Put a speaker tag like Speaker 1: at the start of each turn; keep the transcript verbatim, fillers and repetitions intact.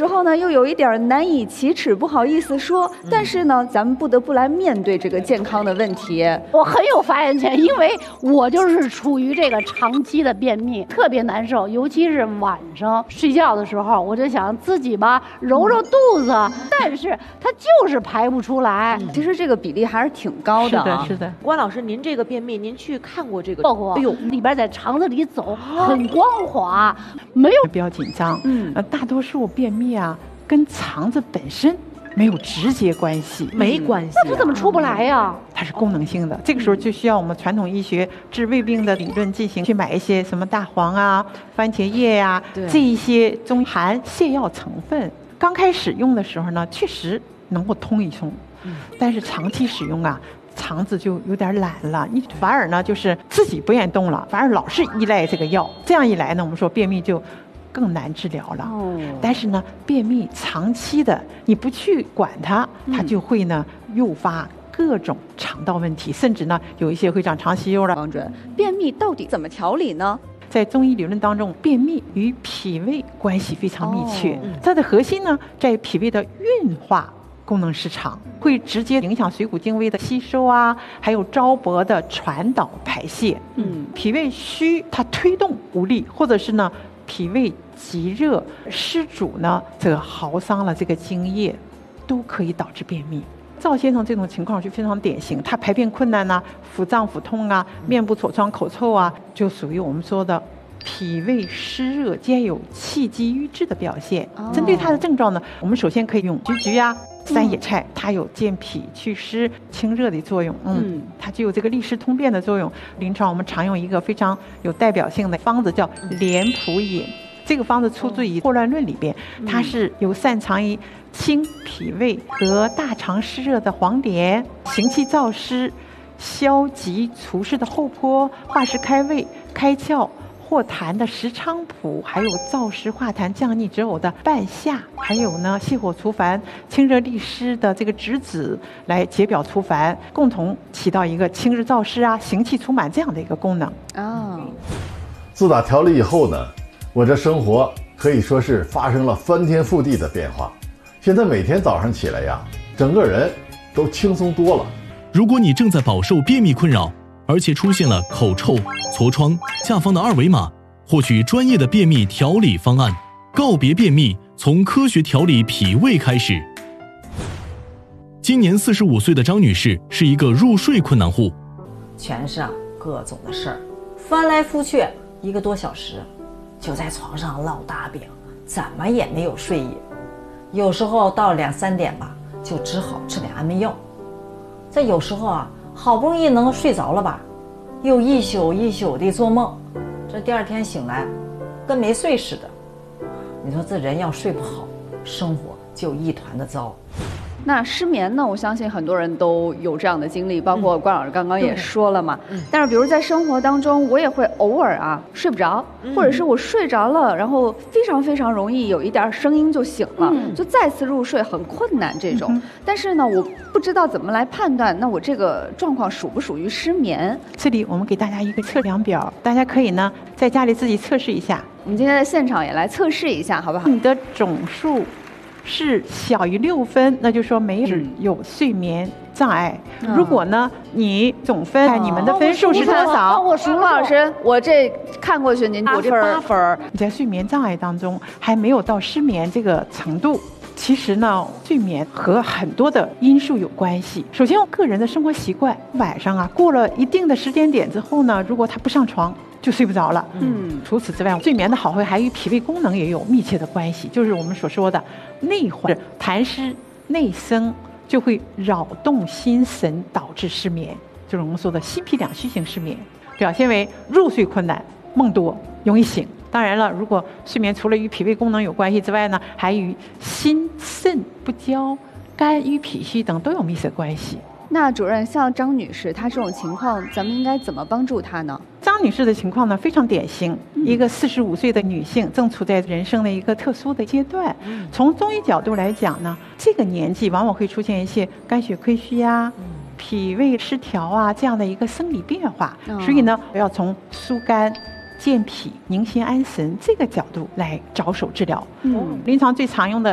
Speaker 1: 时候呢又有一点难以启齿，不好意思说，但是呢咱们不得不来面对这个健康的问题。
Speaker 2: 我很有发言权，因为我就是处于这个长期的便秘，特别难受，尤其是晚上睡觉的时候，我就想自己吧揉揉肚子，但是它就是排不出来。
Speaker 1: 其实这个比例还是挺高的啊。
Speaker 3: 是的，是的。
Speaker 4: 关老师，您这个便秘，您去看过这个？
Speaker 2: 报过，哎呦，里边在肠子里走，很光滑，没有。
Speaker 3: 不要紧张，嗯，呃，大多数便秘啊，跟肠子本身没有直接关系，
Speaker 4: 没关系、啊。
Speaker 2: 那它怎么出不来呀？
Speaker 3: 它是功能性的，这个时候就需要我们传统医学治胃病的理论进行去买一些什么大黄啊、番茄叶呀、啊，这一些中含泻药成分。刚开始用的时候呢，确实能够通一通，嗯、但是长期使用啊。肠子就有点懒了，你反而呢就是自己不愿动了，反而老是依赖这个药，这样一来呢，我们说便秘就更难治疗了。哦，但是呢，便秘长期的你不去管它，它就会呢诱发各种肠道问题，甚至呢有一些会长肠息肉了。
Speaker 1: 王准，便秘到底怎么调理呢？
Speaker 3: 在中医理论当中，便秘与脾胃关系非常密切，哦、它的核心呢在脾胃的运化。功能失常会直接影响水谷精微的吸收啊，还有糟粕的传导排泄。嗯，脾胃虚，它推动无力，或者是呢脾胃积热湿阻呢，这个耗伤了这个津液，都可以导致便秘。赵先生这种情况就非常典型，他排便困难呐、啊，腹胀腹痛啊，面部痤疮、口臭啊，就属于我们说的。脾胃湿热兼有气机瘀滞的表现。哦、针对它的症状呢，我们首先可以用菊菊啊、三野菜，它有健脾祛湿、清热的作用。嗯，它具有这个利湿通便的作用。临床我们常用一个非常有代表性的方子叫莲蒲饮，这个方子出自于《霍乱论》里边，它是有擅长于清脾胃和大肠湿热的黄连，行气燥湿、消积除湿的厚朴，化湿开胃、开窍。或痰的石菖蒲，还有燥湿化痰降逆止呕的半夏，还有呢泻火除烦、清热利湿的这个栀子来解表除烦，共同起到一个清热燥湿啊、行气除满这样的一个功能。
Speaker 1: 哦，
Speaker 5: 自打调理以后呢，我这生活可以说是发生了翻天覆地的变化。现在每天早上起来呀，整个人都轻松多了。
Speaker 6: 如果你正在饱受便秘困扰，而且出现了口臭、痤疮，下方的二维码获取专业的便秘调理方案，告别便秘，从科学调理脾胃开始。今年四十五岁的张女士是一个入睡困难户，
Speaker 7: 全是啊各种的事儿，翻来覆去一个多小时，就在床上烙大饼，怎么也没有睡意。有时候到两三点吧，就只好吃点安眠药。这有时候啊。好不容易能睡着了吧，又一宿一宿的做梦，这第二天醒来跟没睡似的。你说这人要睡不好，生活就一团的糟。
Speaker 1: 那失眠呢，我相信很多人都有这样的经历，包括关老师刚刚也说了嘛。嗯、但是比如在生活当中，我也会偶尔啊睡不着，嗯、或者是我睡着了，然后非常非常容易有一点声音就醒了，嗯、就再次入睡很困难这种。嗯、但是呢，我不知道怎么来判断，那我这个状况属不属于失眠？
Speaker 3: 这里我们给大家一个测量表，大家可以呢在家里自己测试一下。
Speaker 1: 我们今天在现场也来测试一下，好不好？
Speaker 3: 你的总数是小于六分，那就说没有睡眠障碍。嗯、如果呢，你总分，哦、你们的分数是多少？
Speaker 1: 我数老师，我这看过去，您我这八分。
Speaker 3: 你在睡眠障碍当中还没有到失眠这个程度。其实呢，睡眠和很多的因素有关系。首先，个人的生活习惯，晚上啊过了一定的时间点之后呢，如果他不上床，就睡不着了。嗯，除此之外，睡眠的好坏还与脾胃功能也有密切的关系，就是我们所说的内患痰湿内生，就会扰动心神，导致失眠，就是我们说的心脾两虚型失眠，表现为入睡困难、梦多、容易醒。当然了，如果睡眠除了与脾胃功能有关系之外呢，还与心肾不交、肝郁脾虚等都有密切关系。
Speaker 1: 那主任，像张女士她这种情况，咱们应该怎么帮助她呢？
Speaker 3: 张女士的情况呢非常典型，嗯、一个四十五岁的女性，正处在人生的一个特殊的阶段。嗯、从中医角度来讲呢，这个年纪往往会出现一些肝血亏虚呀、嗯、脾胃失调啊这样的一个生理变化，哦、所以呢，要从疏肝、健脾、宁心安神这个角度来着手治疗。嗯，临床最常用的